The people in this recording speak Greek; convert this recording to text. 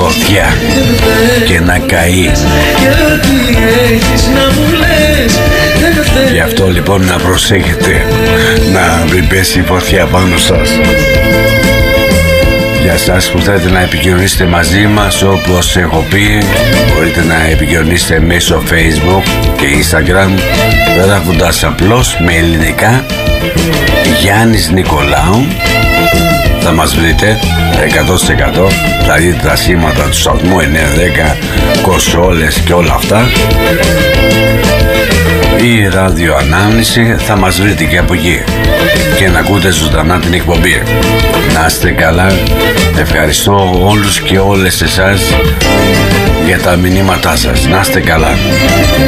φωτιά και να καεί. Γι' αυτό λοιπόν να προσέχετε να μην πέσει η φωτιά πάνω σας. Για σας που θέλετε να επικοινωνήσετε μαζί μας, όπως έχω πει, μπορείτε να επικοινωνήσετε μέσω Facebook και Instagram, γράφοντας απλώς με ελληνικά Γιάννης Νικολάου. Θα μας βρείτε 100%, θα δείτε τα σήματα του σταθμού 9-10, κονσόλες και όλα αυτά. Η ραδιοανάμνηση θα μας βρείτε και από εκεί και να ακούτε ζωντανά την εκπομπή. Να είστε καλά. Ευχαριστώ όλους και όλες εσάς για τα μηνύματά σας. Να είστε καλά.